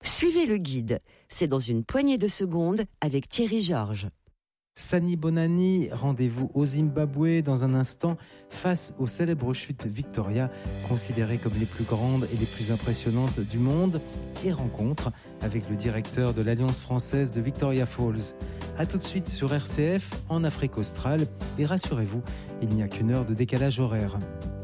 Suivez le guide. C'est dans une poignée de secondes avec Thierry Georges. Sani Bonani, rendez-vous au Zimbabwe dans un instant face aux célèbres chutes Victoria, considérées comme les plus grandes et les plus impressionnantes du monde, et rencontre avec le directeur de l'Alliance française de Victoria Falls. A tout de suite sur RCF, en Afrique australe, et rassurez-vous, il n'y a qu'une heure de décalage horaire.